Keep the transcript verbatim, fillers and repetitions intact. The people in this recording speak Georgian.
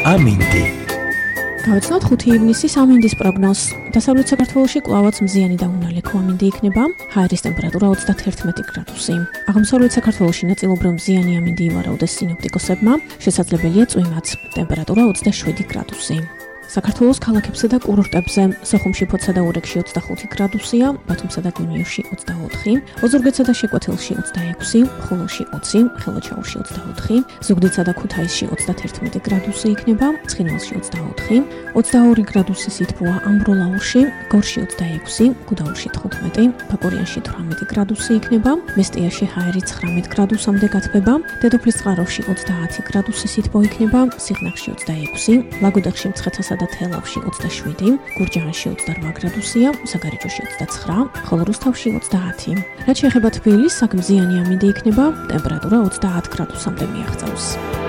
ამინდი. გავიცნოთ ხუთი ივნისის ამინდის პროგნოზს. დასავლეთ საქართველოში კვლავაც მზიანი და უნალექო ამინდი იქნება. ჰაერის ტემპერატურა ოცდაათი გრადუსი. აღმოსავლეთ საქართველოში ნაწილობრივ მზიანი ამინდი ივარაუდეს სინოპტიკოსებმა, შესაძლებელია წვიმაც. ტემპერატურა ოცდაშვიდი გრადუსი. საქართველოს ქალაქებსა და კურორტებზე სოხუმში, ფოთსა და ურეკში ოცდახუთი გრადუსია, ბათუმსა და გუნიევში ოცდაოთხი, ოზურგეთსა და შეკვეთილში ოცდაექვსი, ხულოში ოცი, ხელოჩაურში ოცდაოთხი, ზუგდიდსა და ქუთაისში ოცდაათი გრადუსი იქნება, ცხინვალში ოცდაოთხი, ოცდაორი გრადუსი სითბოა ამბროლაურში, გორში ოცდაექვსი, გუდაურში თხუთმეტი, ფაკორიანში თვრამეტი გრადუსი იქნება, მესტიაში ჰაერი ცხრამეტ გრადუსამდე გათბება, დედოფლის წყაროში ოცდაათი გრადუსი სითბო იქნება, სიღნაღში ოცდაექვსი, ლაგოდეხში მცხეთასა და თელავში ოცდაშვიდი, გურჯაანში ოცდარვა გრადუსია, საგარეჯოში ოცდაცხრა, ხოლო რუსთავში ოცდაათი. რაც შეეხება თბილისს, აქ მზიანი ამინდი იქნება, ტემპერატურა ოცდაათ გრადუსამდე მიაღწევს.